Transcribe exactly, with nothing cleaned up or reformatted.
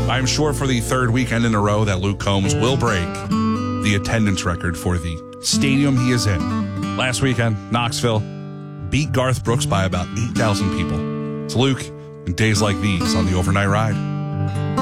I'm sure for the third weekend in a row that Luke Combs will break the attendance record for the stadium he is in. Last weekend, Knoxville beat Garth Brooks by about eight thousand people. It's Luke and days like these on the Overnight Ride.